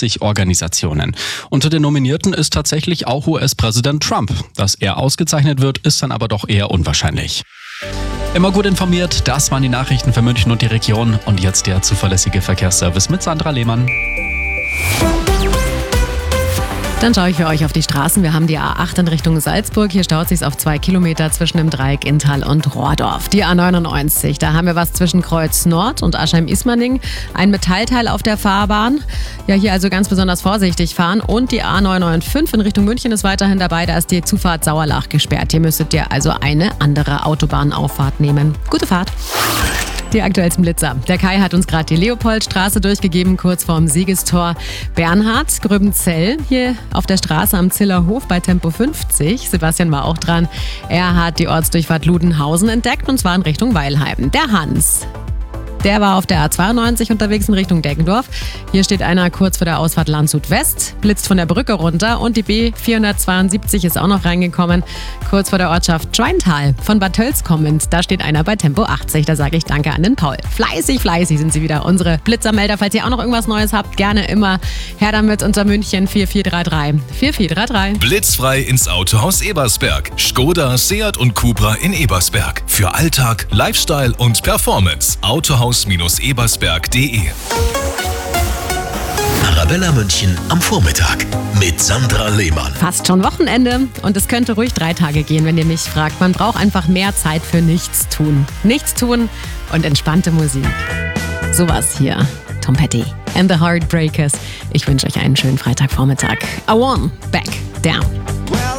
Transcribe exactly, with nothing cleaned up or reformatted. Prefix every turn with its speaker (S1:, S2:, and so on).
S1: sechzig Organisationen. Unter den Nominierten ist tatsächlich auch U S-Präsident Trump. Dass er ausgezeichnet wird, ist dann aber doch eher unwahrscheinlich. Immer gut informiert, das waren die Nachrichten für München und die Region. Und jetzt der zuverlässige Verkehrsservice mit Sandra Lehmann.
S2: Dann schaue ich für euch auf die Straßen. Wir haben die A acht in Richtung Salzburg. Hier staut sich auf zwei Kilometer zwischen dem Dreieck Inntal und Rohrdorf. Die A neunundneunzig, da haben wir was zwischen Kreuz Nord und Aschheim-Ismaning. Ein Metallteil auf der Fahrbahn. Ja, hier also ganz besonders vorsichtig fahren. Und die A neun neun fünf in Richtung München ist weiterhin dabei. Da ist die Zufahrt Sauerlach gesperrt. Hier müsstet ihr also eine andere Autobahnauffahrt nehmen. Gute Fahrt. Die aktuellsten Blitzer. Der Kai hat uns gerade die Leopoldstraße durchgegeben, kurz vorm Siegestor Bernhard. Gröbenzell hier auf der Straße am Zillerhof bei Tempo fünfzig. Sebastian war auch dran. Er hat die Ortsdurchfahrt Ludenhausen entdeckt und zwar in Richtung Weilheim. Der Hans. Der war auf der A zweiundneunzig unterwegs in Richtung Deggendorf. Hier steht einer kurz vor der Ausfahrt Landshut West, blitzt von der Brücke runter und die B vierhundertzweiundsiebzig ist auch noch reingekommen, kurz vor der Ortschaft Schweintal. Von Bad Tölz kommend, da steht einer bei Tempo achtzig. Da sage ich danke an den Paul. Fleißig, fleißig sind sie wieder, unsere Blitzermelder. Falls ihr auch noch irgendwas Neues habt, gerne immer her damit unter München vier vier drei drei. vier vier drei drei.
S3: Blitzfrei ins Autohaus Ebersberg. Skoda, Seat und Cupra in Ebersberg. Für Alltag, Lifestyle und Performance. Autohaus ebersberg punkt de.
S4: Arabella München am Vormittag mit Sandra Lehmann.
S2: Fast schon Wochenende und es könnte ruhig drei Tage gehen, wenn ihr mich fragt. Man braucht einfach mehr Zeit für nichts tun. Nichts tun und entspannte Musik. Sowas hier. Tom Petty and the Heartbreakers. Ich wünsche euch einen schönen Freitagvormittag. I want back down.